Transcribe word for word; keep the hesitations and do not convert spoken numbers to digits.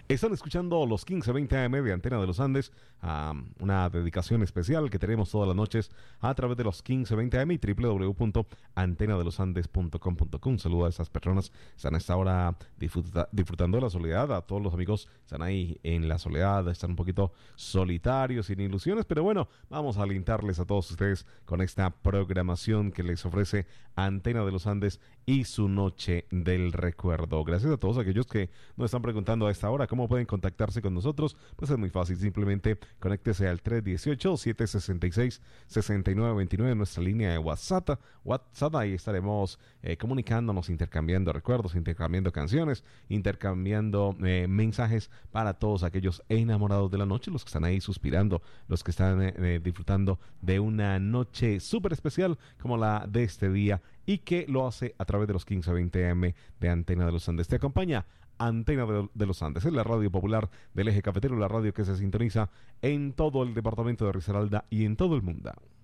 Están escuchando los quince veinte A M de Antena de los Andes, um, una dedicación especial que tenemos todas las noches a través de los quince veinte A M y doble u doble u doble u punto antena de los andes punto com punto co. Un saludo a esas personas que están a esta hora disfruta, disfrutando de la soledad, a todos los amigos que están ahí en la soledad, están un poquito solitarios, sin ilusiones, pero bueno, vamos a alentarles a todos ustedes con esta programación que les ofrece Antena de los Andes y su noche del recuerdo. Gracias a todos aquellos que nos están preguntando a esta hora cómo pueden contactarse con nosotros. Pues es muy fácil, simplemente conéctese al tres uno ocho, siete seis seis, seis nueve dos nueve, nuestra línea de WhatsApp. WhatsApp, ahí estaremos eh, comunicándonos, intercambiando recuerdos, intercambiando canciones, intercambiando eh, mensajes para todos aquellos enamorados de la noche, los que están ahí suspirando, los que están eh, eh, disfrutando de una noche súper especial como la de este día, y que lo hace a través de los quince veinte A M de Antena de los Andes. Te acompaña Antena de, de los Andes, es la radio popular del eje cafetero, la radio que se sintoniza en todo el departamento de Risaralda y en todo el mundo.